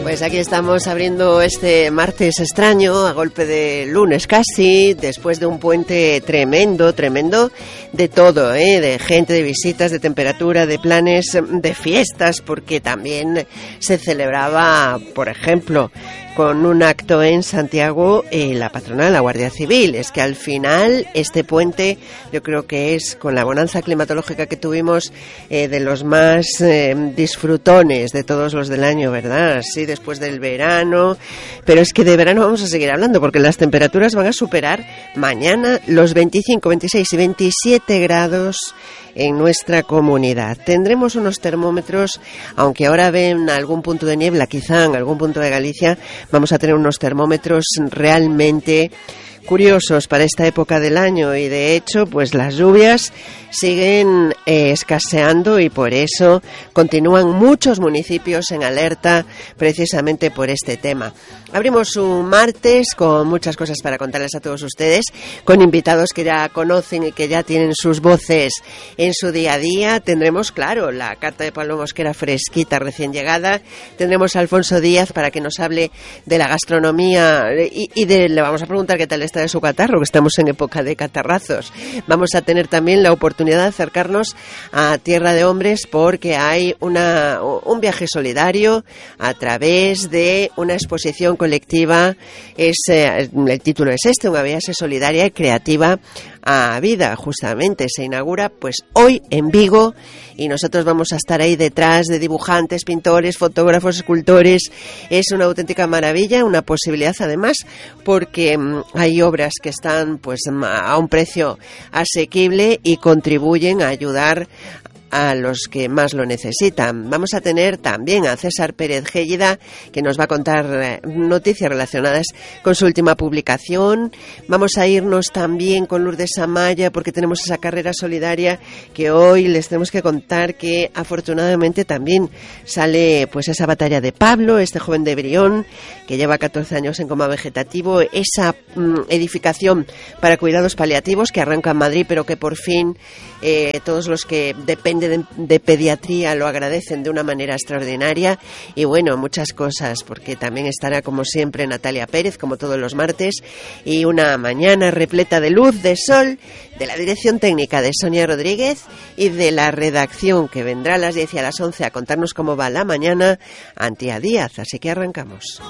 Pues aquí estamos abriendo este martes extraño, a golpe de lunes casi, después de un puente tremendo de todo, de gente, de visitas, de temperatura, de planes, de fiestas, porque también se celebraba, por ejemplo, con un acto en Santiago, la patrona de la Guardia Civil. Es que al final este puente yo creo que es, con la bonanza climatológica que tuvimos, de los más disfrutones de todos los del año, ¿verdad? Sí, después del verano, pero es que de verano vamos a seguir hablando porque las temperaturas van a superar mañana los 25, 26 y 27 grados en nuestra comunidad. Tendremos unos termómetros, aunque ahora ven algún punto de niebla, quizá en algún punto de Galicia, vamos a tener unos termómetros realmente curiosos para esta época del año, y de hecho pues las lluvias siguen escaseando y por eso continúan muchos municipios en alerta precisamente por este tema. Abrimos un martes con muchas cosas para contarles a todos ustedes, con invitados que ya conocen y que ya tienen sus voces en su día a día. Tendremos, claro, la carta de Pablo Mosquera fresquita, recién llegada. Tendremos a Alfonso Díaz para que nos hable de la gastronomía y le vamos a preguntar qué tal está de su catarro, que estamos en época de catarrazos. Vamos a tener también la oportunidad de acercarnos a Tierra de Hombres porque hay un viaje solidario a través de una exposición colectiva. El título es una viaje solidaria y creativa a vida, justamente se inaugura pues hoy en Vigo, y nosotros vamos a estar ahí detrás de dibujantes, pintores, fotógrafos, escultores. Es una auténtica maravilla, una posibilidad además porque hay obras que están pues a un precio asequible y contribuyen a ayudar a los que más lo necesitan. Vamos a tener también a César Pérez Géllida, que nos va a contar noticias relacionadas con su última publicación. Vamos a irnos también con Lourdes Amaya, porque tenemos esa carrera solidaria que hoy les tenemos que contar que afortunadamente también sale pues esa batalla de Pablo, este joven de Brión, que lleva 14 años en coma vegetativo, esa edificación para cuidados paliativos que arranca en Madrid, pero que por fin todos los que dependen de pediatría lo agradecen de una manera extraordinaria. Y bueno, muchas cosas, porque también estará como siempre Natalia Pérez, como todos los martes, y una mañana repleta de luz, de sol, de la dirección técnica de Sonia Rodríguez y de la redacción, que vendrá a las 10 y a las 11 a contarnos cómo va la mañana, Antía Díaz. Así que arrancamos.